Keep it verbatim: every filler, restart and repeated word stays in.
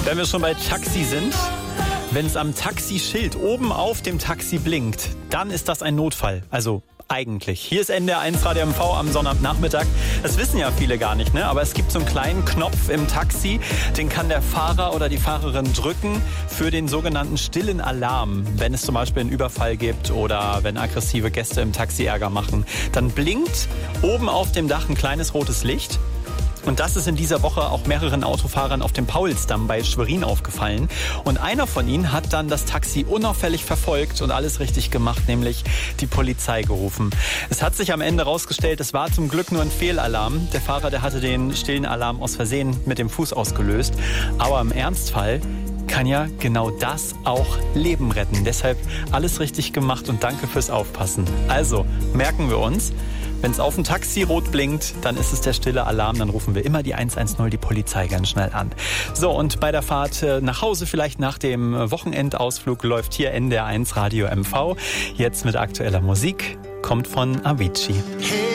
Wenn wir schon bei Taxi sind, wenn es am Taxischild oben auf dem Taxi blinkt, dann ist das ein Notfall. Also eigentlich. Hier ist N D R eins Radio M V am Sonnabendnachmittag. Das wissen ja viele gar nicht, ne? Aber es gibt so einen kleinen Knopf im Taxi, den kann der Fahrer oder die Fahrerin drücken für den sogenannten stillen Alarm. Wenn es zum Beispiel einen Überfall gibt oder wenn aggressive Gäste im Taxi Ärger machen, dann blinkt oben auf dem Dach ein kleines rotes Licht. Und das ist in dieser Woche auch mehreren Autofahrern auf dem Paulsdamm bei Schwerin aufgefallen. Und einer von ihnen hat dann das Taxi unauffällig verfolgt und alles richtig gemacht, nämlich die Polizei gerufen. Es hat sich am Ende rausgestellt, es war zum Glück nur ein Fehlalarm. Der Fahrer, der hatte den stillen Alarm aus Versehen mit dem Fuß ausgelöst. Aber im Ernstfall kann ja genau das auch Leben retten. Deshalb alles richtig gemacht und danke fürs Aufpassen. Also merken wir uns, wenn es auf dem Taxi rot blinkt, dann ist es der stille Alarm. Dann rufen wir immer die eins eins null, die Polizei ganz schnell an. So, und bei der Fahrt nach Hause, vielleicht nach dem Wochenendausflug, läuft hier N D R eins Radio M V. Jetzt mit aktueller Musik, kommt von Avicii. Hey.